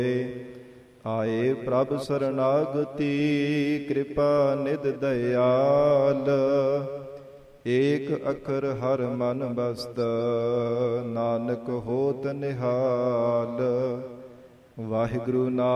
ਆਏ ਪ੍ਰਭ ਸਰਨਾਗਤੀ ਕਿਰਪਾ ਨਿਧ ਦਇਆਲ। ਏਕ ਅੱਖਰ ਹਰ ਮਨ ਬਸਤ ਨਾਨਕ ਹੋਤ ਨਿਹਾਲ। ਵਾਹਿਗੁਰੂ ਨਾਮ